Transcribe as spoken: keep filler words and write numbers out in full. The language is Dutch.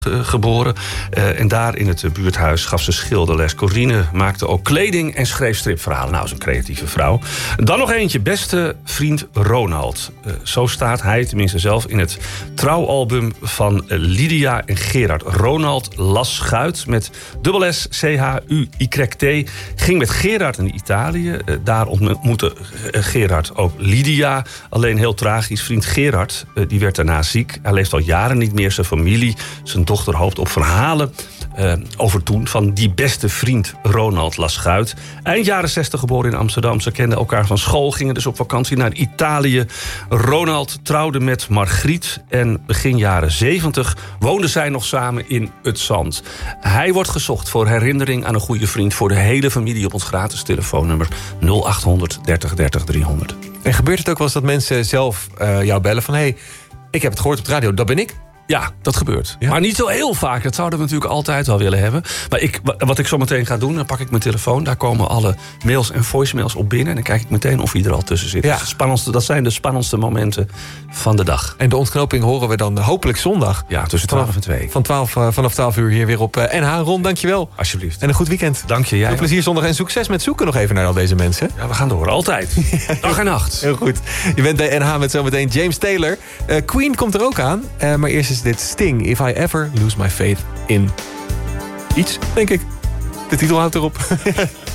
geboren. Uh, en daar in het buurthuis gaf ze schilderles. Corine maakte ook kleding en schreef stripverhalen. Nou, is een creatieve vrouw. Dan nog eentje. Beste vriend Ronald. Uh, zo staat hij, tenminste zelf, in het trouwalbum van uh, Lydia en Gerard. Ronald Laschuit met dubbel S C H U Y T. Ging met Gerard naar Italië. Uh, daar ontmoette uh, Gerard ook Lydia. Alleen heel tragisch. Vriend Gerard, uh, die werd daarna ziek. Hij leeft al jaren niet meer. Zijn familie, zijn dochter hoopt op verhalen uh, over toen van die beste vriend Ronald Laschuit. Eind jaren zestig geboren in Amsterdam. Ze kenden elkaar van school, gingen dus op vakantie naar Italië. Ronald trouwde met Margriet en begin jaren zeventig woonden zij nog samen in Het Zand. Hij wordt gezocht voor herinnering aan een goede vriend voor de hele familie op ons gratis telefoonnummer nul acht honderd dertig dertig driehonderd. En gebeurt het ook wel eens dat mensen zelf uh, jou bellen van... hey, ik heb het gehoord op de radio, dat ben ik? Ja, dat gebeurt. Ja. Maar niet zo heel vaak. Dat zouden we natuurlijk altijd wel willen hebben. Maar ik, wat ik zo meteen ga doen, dan pak ik mijn telefoon. Daar komen alle mails en voicemails op binnen. En dan kijk ik meteen of hij er al tussen zit. Ja. Dat, is het spannendste, dat zijn de spannendste momenten van de dag. En de ontknoping horen we dan hopelijk zondag. Ja, tussen twaalf en twee. Van twaalf, uh, vanaf twaalf uur hier weer op uh, N H. Ron, dankjewel. Alsjeblieft. En een goed weekend. Dank je. Jij Veel plezier zondag en succes met zoeken nog even naar al deze mensen. Ja, we gaan door. Altijd. Dag en nacht. Heel goed. Je bent bij N H met zometeen James Taylor. Uh, Queen komt er ook aan. Uh, maar eerst is dit Sting. If I ever lose my faith in iets, denk ik. De titel houdt erop.